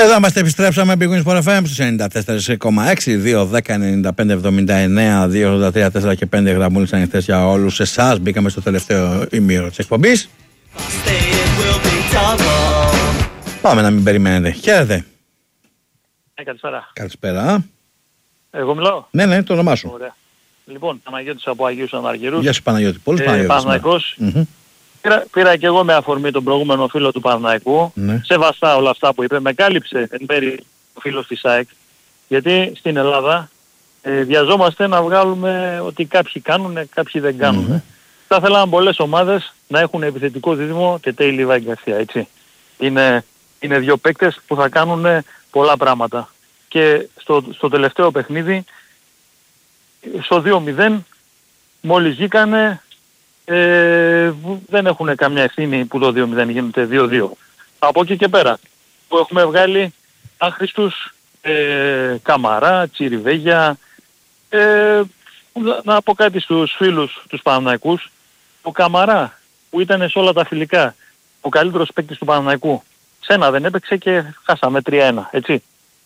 Εδώ είμαστε, επιστρέψαμε. Big Wins Sport FM στους 94,6, 2, 10, 95, 79, 2, 83, 4 και 5 γραμμούλες ανοιχτές για όλους εσάς. Μπήκαμε στο τελευταίο ημίωρο της εκπομπής. Πάμε να μην περιμένετε. Χαίρετε. Καλησπέρα. Καλησπέρα. Εγώ μιλάω. Ναι, το όνομά σου. Ωραία. Λοιπόν, Παναγιώτης από Αγίους Αναργυρούς. Γεια σου Παναγιώτη. Πολύ Παναγιώτης. Παναθηναϊκός. Πήρα και εγώ με αφορμή τον προηγούμενο φίλο του Παναθηναϊκού. Ναι. Σεβαστά όλα αυτά που είπε. Με κάλυψε εν μέρει ο φίλος της ΑΕΚ. Γιατί στην Ελλάδα βιαζόμαστε να βγάλουμε ότι κάποιοι κάνουν, κάποιοι δεν κάνουν. Θα θέλαμε πολλές ομάδες να έχουν επιθετικό δίδυμο και Τέιλι Γκαρσία, έτσι. Είναι δύο παίκτες που θα κάνουν πολλά πράγματα. Και στο τελευταίο παιχνίδι, στο 2-0, μόλις βγήκανε, δεν έχουν καμιά ευθύνη που το 2-0 γίνεται 2-2. Από εκεί και πέρα, που έχουμε βγάλει άχρηστους Καμαρά, Τσιριβέγια, να πω κάτι στους φίλους τους Παναθηναϊκούς. Ο Καμαρά που ήταν σε όλα τα φιλικά ο καλύτερος παίκτης του Παναθηναϊκού, σένα δεν έπαιξε και χάσαμε 3-1, έτσι.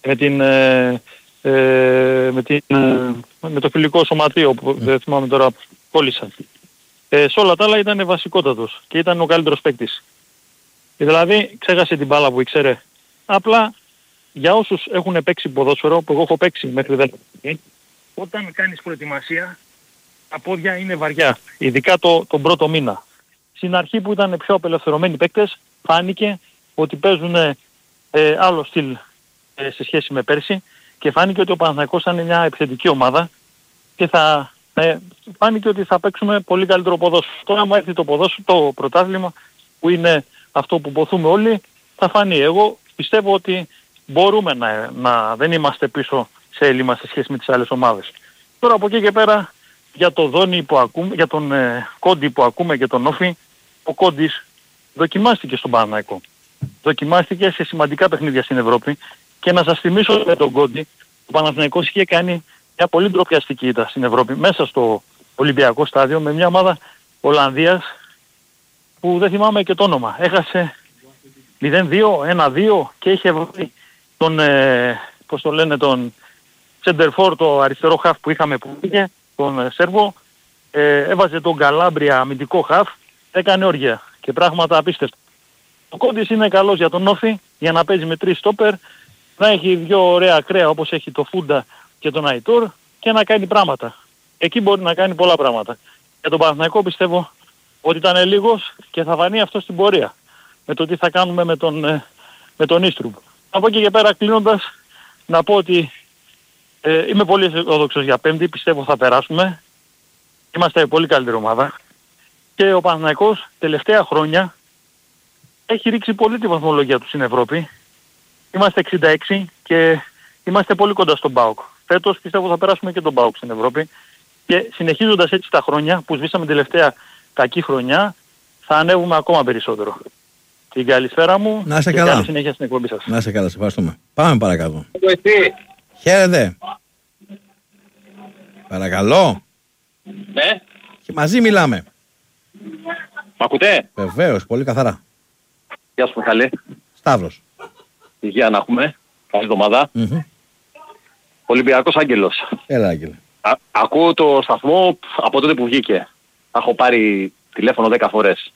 Με το φιλικό σωματείο που δεν θυμάμαι τώρα, κόλλησαν. Σε όλα τα άλλα ήταν βασικότατος και ήταν ο καλύτερος παίκτης. Δηλαδή ξέχασε την μπάλα που ήξερε. Απλά για όσους έχουν παίξει ποδόσφαιρο, που εγώ έχω παίξει μέχρι 10, όταν κάνεις προετοιμασία, τα πόδια είναι βαριά, ειδικά τον πρώτο μήνα. Στην αρχή που ήταν πιο απελευθερωμένοι παίκτες, φάνηκε ότι παίζουν άλλο στυλ σε σχέση με πέρσι και φάνηκε ότι ο Παναθηναϊκός ήταν μια επιθετική ομάδα και φάνηκε ότι θα παίξουμε πολύ καλύτερο ποδόσφαιρο. Τώρα άμα έρθει το πρωτάθλημα που είναι αυτό που ποθούμε όλοι, θα φανεί. Εγώ πιστεύω ότι μπορούμε να δεν είμαστε πίσω σε έλλειμμα σε σχέση με τις άλλες ομάδες. Τώρα από εκεί και πέρα για το Δόνι που ακούμε, για τον Κόντι που ακούμε και τον Όφη, ο Κόντις δοκιμάστηκε στον Παναθηναϊκό. Δοκιμάστηκε σε σημαντικά παιχνίδια στην Ευρώπη και να σας θυμίσω με τον Κόντι, ο Παναθηναϊκός είχε κάνει μια πολύ ντροπιαστική ήττα στην Ευρώπη μέσα στο Ολυμπιακό στάδιο με μια ομάδα Ολλανδίας που δεν θυμάμαι και το όνομα. Έχασε 0-2, 1-2 και είχε βρει τον Σεντερφόρ, το αριστερό χαφ που είχαμε που πήγε, τον Σέρβο, έβαζε τον Καλάμπρια αμυντικό χαφ, έκανε όργια και πράγματα απίστευτα. Ο Κόντις είναι καλός για τον Όφη, για να παίζει με 3 στόπερ, να έχει 2 ωραία ακραία όπως έχει το Φούντα και τον Αϊτόρ και να κάνει πράγματα. Εκεί μπορεί να κάνει πολλά πράγματα. Για τον Παναθηναϊκό πιστεύω ότι ήταν λίγος και θα φανεί αυτό στην πορεία. Με το τι θα κάνουμε με τον Ίστρουμπ. Από εκεί και πέρα κλείνοντας, να πω ότι είμαι πολύ αισιοδόξος για Πέμπτη, πιστεύω θα περάσουμε. Είμαστε πολύ καλύτερη ομάδα. Και ο Παναθηναϊκός τελευταία χρόνια έχει ρίξει πολύ τη βαθμολογία του στην Ευρώπη. Είμαστε 66 και είμαστε πολύ κοντά στον ΠΑΟΚ. Φέτος πιστεύω θα περάσουμε και τον ΠΑΟΚ στην Ευρώπη. Και συνεχίζοντας έτσι τα χρόνια που σβήσαμε τελευταία κακή χρονιά, θα ανέβουμε ακόμα περισσότερο. Την καλησπέρα μου και καλή συνέχεια στην εκπομπή σας. Να είσαι καλά, σε ευχαριστούμε. Πάμε παρακάτω. Χαίρετε. Παρακαλώ. Ναι. Και μαζί μιλάμε. Μ' ακούτε? Βεβαίως, πολύ καθαρά. Γεια σου Μιχάλη. Σταύρος. Υγεία να έχουμε. Καλή εβδομάδα. Ολυμπιακός Άγγελος. Έλα Άγγελε. Ακούω το σταθμό από τότε που βγήκε. Έχω πάρει τηλέφωνο 10 φορές.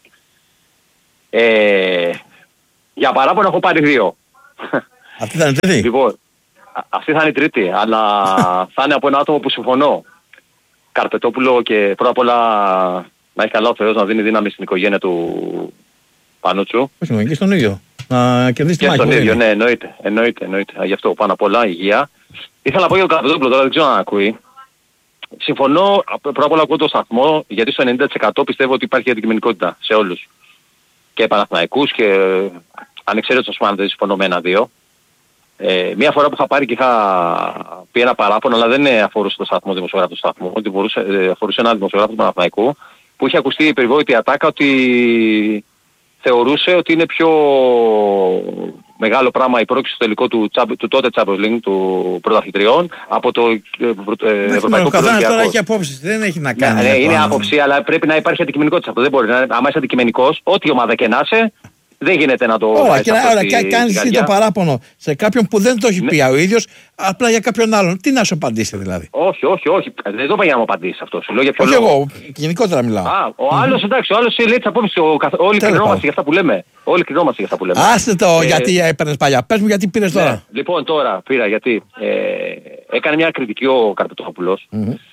Για παράπονο έχω πάρει 2. Αυτή θα είναι τρίτη. Λοιπόν, αυτή θα είναι η τρίτη, αλλά θα είναι από ένα άτομο που συμφωνώ. Καρπετόπουλο και πρώτα απ' όλα να έχει καλά ο Θεός να δίνει δύναμη στην οικογένεια του Πανούτσου. Όχι, και στον ίδιο. Να κερδίσει τη και μάχη. Στον ίδιο, ναι, εννοείται. Γι' αυτό πάνω απ' όλα υγεία. Ήθελα να πω για τον Καρπετόπουλο τώρα, δεν ξέρω αν ακούει. Συμφωνώ, πρώτα απ' όλα ακούω το σταθμό, γιατί στο 90% πιστεύω ότι υπάρχει αντικειμενικότητα σε όλους. Και Παναθηναϊκούς και ανεξαίρετος αν δεν συμφωνώ με 1-2. Μία φορά που είχα πάρει και είχα πει ένα παράπονο, αλλά δεν αφορούσε το σταθμό δημοσιογράφο του σταθμού, ότι αφορούσε ένα δημοσιογράφο του Παναθηναϊκού, που είχε ακουστεί η περιβόητη ατάκα ότι θεωρούσε ότι είναι πιο μεγάλο πράγμα η πρόκληση στο τελικό του τότε Champions League, του πρωταθλητριών, από το Ευρωπαϊκό Πρωτάθλημα. Ο καθένας τώρα έχει απόψεις, δεν έχει να κάνει. Ναι, είναι άποψη, αλλά πρέπει να υπάρχει αντικειμενικότητα σε αυτό. Δεν μπορεί να άμα είσαι αντικειμενικός, ό,τι ομάδα και να είσαι, Δεν γίνεται να το Ωραία, και κάνεις εσύ το παράπονο σε κάποιον που δεν το έχει πει ο ίδιος, απλά για κάποιον άλλον. Τι να σου απαντήσει δηλαδή? Όχι. Δεν το είπα για να μου απαντήσει αυτό. Σου λέω για ποιο όχι λόγο. εγώ, γενικότερα μιλάω. Ο άλλος εντάξει, ο άλλος λέει τις απόψεις. Όλοι κρινόμαστε για αυτά που λέμε. Άστε το γιατί έπαιρνες παλιά. Πες μου γιατί πήρες τώρα. Ναι. Λοιπόν, τώρα πήρα γιατί έκανε μια κριτική ο Καρπετόπουλος.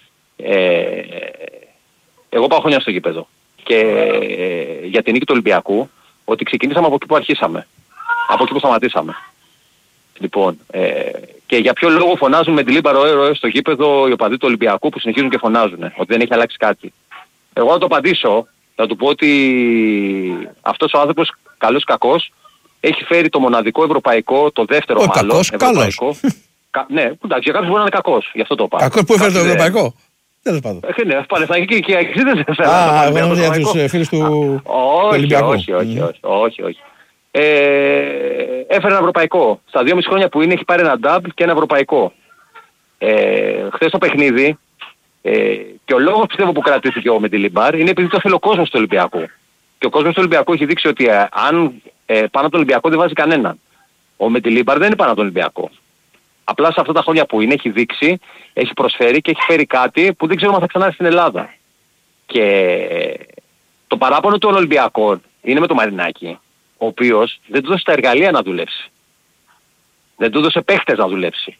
Εγώ πάω χρόνια στο γήπεδο. Και για την νίκη του Ολυμπιακού, ότι ξεκινήσαμε από εκεί που αρχίσαμε. Από εκεί που σταματήσαμε. Λοιπόν, και για ποιο λόγο φωνάζουν με τη λίμπα ροέ στο γήπεδο οι οπαδοί του Ολυμπιακού που συνεχίζουν και φωνάζουν ότι δεν έχει αλλάξει κάτι. Εγώ θα το απαντήσω, θα του πω ότι αυτός ο άνθρωπος, καλός κακός, έχει φέρει το μοναδικό ευρωπαϊκό, το δεύτερο μάλλον κακός, ευρωπαϊκό. Ναι, εντάξει, για κάποιους μπορεί να είναι κακός, γι' αυτό το είπα. Κακός που έφερε το ευρωπαϊκό. Τέλος πάντων. Ναι, Παναθηναϊκοί και αξίδες δεν φέρνουν. Εγώ νομίζω για τους φίλους του Ολυμπιακού. Όχι. Έφερε ένα ευρωπαϊκό. Στα 2,5 χρόνια που είναι έχει πάρει ένα νταμπ και ένα ευρωπαϊκό. Χθες το παιχνίδι, και ο λόγος πιστεύω που κρατήθηκε ο Μεντιλιμπάρ είναι επειδή το θέλει ο κόσμος του Ολυμπιακού. Και ο κόσμος του Ολυμπιακού έχει δείξει ότι αν πάνω από τον Ολυμπιακό δεν βάζει κανέναν. Ο Μεντιλιμπάρ δεν είναι πάνω από τον Ολυμπιακό. Απλά σε αυτά τα χρόνια που είναι έχει δείξει, έχει προσφέρει και έχει φέρει κάτι που δεν ξέρουμε αν θα ξανάρθει στην Ελλάδα. Και το παράπονο των Ολυμπιακών είναι με τον Μαρινάκη, ο οποίος δεν του δώσε τα εργαλεία να δουλέψει. Δεν του δώσε παίχτες να δουλέψει.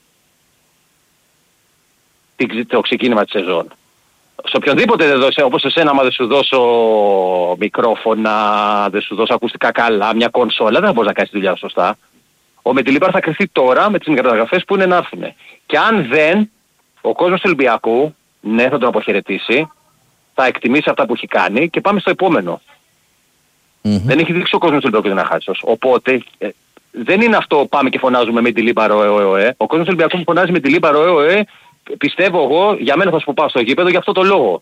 Το ξεκίνημα της σεζόν. Σε οποιονδήποτε δεν δώσε, όπως εσένα, άμα δεν σου δώσω μικρόφωνα, δεν σου δώσω ακουστικά καλά, μια κονσόλα, δεν θα μπορείς να κάνεις τη δουλειά σωστά. Ο Μεντιλιμπάρ θα κρυφτεί τώρα με τις μεταγραφές που είναι να έρθουν. Και αν δεν, ο κόσμος του Ολυμπιακού, ναι, θα τον αποχαιρετήσει, θα εκτιμήσει αυτά που έχει κάνει και πάμε στο επόμενο. Δεν έχει δείξει ο κόσμος του Ολυμπιακού να χάσει. Οπότε δεν είναι αυτό πάμε και φωνάζουμε με τη Λίμπα ροέ. Ο κόσμος του Ολυμπιακού που φωνάζει με τη Λίμπα ροέ, πιστεύω εγώ, για μένα θα σου πάω στο γήπεδο για αυτό το λόγο.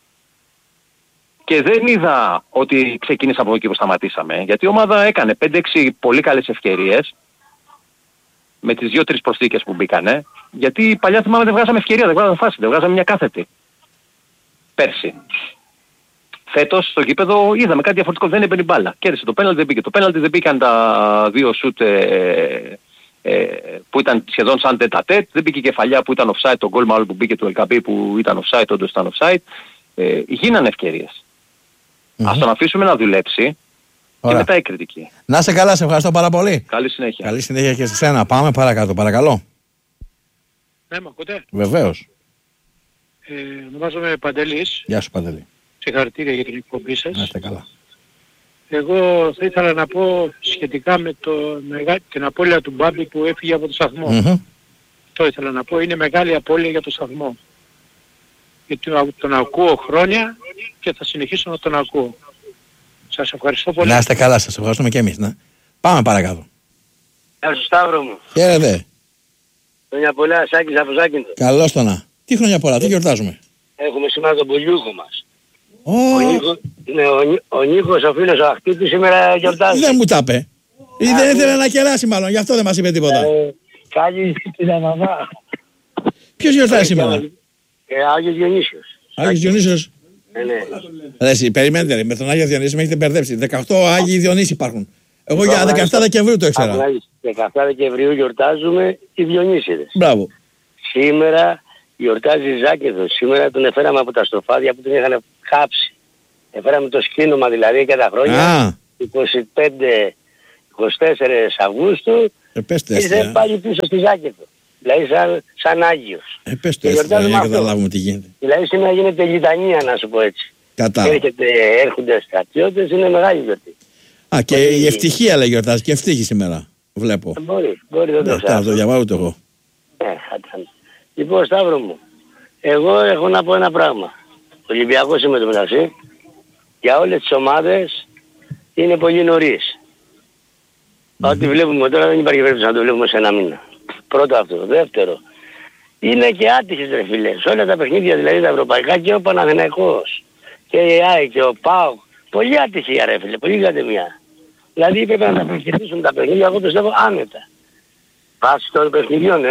Και δεν είδα ότι ξεκίνησα από εκεί που σταματήσαμε. Γιατί η ομάδα έκανε 5-6 πολύ καλές ευκαιρίες με τις 2-3 προσθήκες που μπήκανε. Γιατί παλιά θυμάμαι δεν βγάζαμε ευκαιρία, δεν βγάζαμε φάση, δεν βγάζαμε μια κάθετη. Πέρσι. Φέτος στο γήπεδο είδαμε κάτι διαφορετικό, δεν έμπαινε μπάλα. Κέρδισε το πέναλτι, δεν μπήκε. Το πέναλτι δεν μπήκαν τα 2 σούτ που ήταν σχεδόν σαν τετατέτ. Δεν μπήκε η κεφαλιά που ήταν offside, το γκολ μάλλον που μπήκε του LKB που ήταν offside, όντως ήταν offside. Γίνανε ευκαιρίες. Ας τον αφήσουμε να δουλέψει. Και μετά η κριτική. Να είσαι καλά, σε ευχαριστώ πάρα πολύ. Καλή συνέχεια. Καλή συνέχεια και σε σένα. Πάμε παρακάτω, παρακαλώ. Ναι, μ' ακούτε? Βεβαίως. Ονομάζομαι Παντελής. Γεια σου, Παντελή. Συγχαρητήρια για την εκπομπή σας. Να είστε καλά. Εγώ θα ήθελα να πω σχετικά με την απώλεια του Μπάμπη που έφυγε από το σταθμό. Αυτό ήθελα να πω. Είναι μεγάλη απώλεια για το σταθμό. Γιατί τον ακούω χρόνια και θα συνεχίσω να τον ακούω. Σας ευχαριστώ πολύ. Να είστε καλά, σας ευχαριστούμε και εμείς. Ναι. Πάμε παρακάτω. Γεια σου Σταύρο μου. Χαίρετε. Χρόνια πολλά, Σάκης από Ζάκυνθο. Καλώς το να. Τι χρόνια πολλά, τι γιορτάζουμε? Έχουμε σήμερα τον Πολιούχο μας. Ναι, ο Νίκος, ο φίλος ο Αχτύπης σήμερα γιορτάζει. Δεν μου τα είπε. Ή δεν ήθελε να κεράσει μάλλον, γι' αυτό δεν μας είπε τίποτα. Καλή την μαμά. Ποιος γιορτάζει σήμερα? Άγιος Διονύσιος. Άγιος Διονύσιος. Ναι. Ρε εσύ, περιμένετε ρε, με τον Άγιο Διονύσιο με έχετε μπερδέψει. 18 Άγιοι Διονύσοι υπάρχουν. Εγώ για 17 Δεκεμβρίου το ήξερα. 17 Δεκεμβρίου γιορτάζουμε οι Διονύσιδες. Μπράβο. Σήμερα γιορτάζει Ζάκεδο. Σήμερα τον εφέραμε από τα στροφάδια που τον είχαν κάψει. Εφέραμε το σκήνομα δηλαδή και τα χρόνια. 25-24 Αυγούστου. Ήρθε πάλι πίσω στη Ζάκεδο. Δηλαδή σαν Άγιος. Πες το έτσι, για να καταλάβουμε τι γίνεται. Δηλαδή σήμερα γίνεται λιτανία, να σου πω έτσι. Έρχονται στρατιώτες, είναι μεγάλη γιορτή. Α, και η ευτυχία λέει γιορτάζει, και ευτύχη σήμερα, βλέπω. Μπορεί δεν το ξέρω. Θα το διαβάζω το εγώ. Λοιπόν, Σταύρο μου, εγώ έχω να πω ένα πράγμα. Ο Ολυμπιακός είμαι το μεταξύ. Για όλες τις ομάδες είναι πολύ νωρίς. Ό,τι βλέπουμε τώρα δεν υπάρχει περίπτωση να το βλέπουμε σε ένα μήνα. Πρώτο αυτό. Δεύτερο, είναι και άτυχες ρε φίλε. Σε όλα τα παιχνίδια δηλαδή τα ευρωπαϊκά και ο Παναθηναϊκός και η ΑΕΚ και ο ΠΑΟΚ. Πολύ άτυχη ρε φίλε, πολύ κατεμία. Δηλαδή πρέπει να τα προκυρήσουν τα παιχνίδια, εγώ πιστεύω άνετα. Βάσει των παιχνιδιών,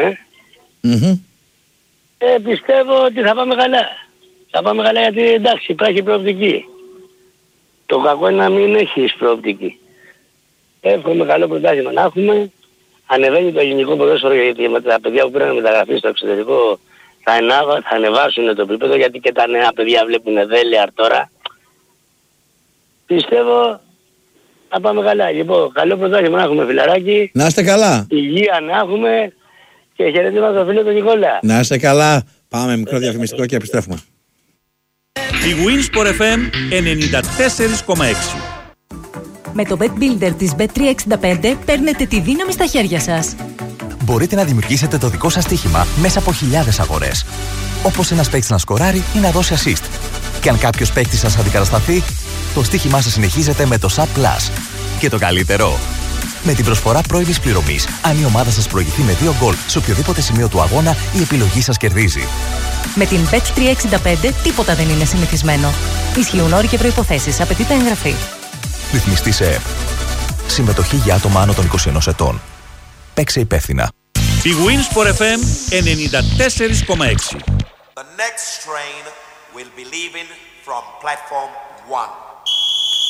πιστεύω ότι θα πάμε καλά. Θα πάμε καλά γιατί εντάξει υπάρχει προοπτική. Το κακό είναι να μην έχεις προοπτική. Εύχομαι καλό πρωτάθλημα να έχουμε. Ανεβαίνει το ελληνικό ποδόσφαιρο, γιατί με τα παιδιά που πήραν μεταγραφή στο εξωτερικό θα ανεβάσουν το επίπεδο, γιατί και τα νέα παιδιά βλέπουν δέλεαρ τώρα. Πιστεύω να πάμε καλά. Λοιπόν, καλό πρωτάθλημα να έχουμε, φιλαράκι. Να είστε καλά. Υγεία να έχουμε και χαιρετίσματα στο φίλο του Νικόλα. Να είστε καλά. Πάμε μικρό διαφημιστικό και επιστρέφουμε. Η Winsport FM 94,6. Με το Bet Builder της Bet365 παίρνετε τη δύναμη στα χέρια σας. Μπορείτε να δημιουργήσετε το δικό σας στοίχημα μέσα από χιλιάδες αγορές. Όπως ένας παίκτης να σκοράρει ή να δώσει assist. Και αν κάποιος παίκτης σας αντικατασταθεί, το στοίχημά σας συνεχίζεται με το Sub Plus. Και το καλύτερο, με την προσφορά πρώιμης πληρωμής, αν η ομάδα σας προηγηθεί με 2 γκολ σε οποιοδήποτε σημείο του αγώνα, η επιλογή σας κερδίζει. Με την Bet365 τίποτα δεν είναι συνηθισμένο. Ισχύουν όροι και προϋποθέσεις. Απαιτείται εγγραφή. Ρυθμιστή σε ΕΠ. Συμμετοχή για άτομα άνω των 21 ετών. Παίξε υπεύθυνα. Η Winsport FM 94,6. The next train will be leaving from platform 1.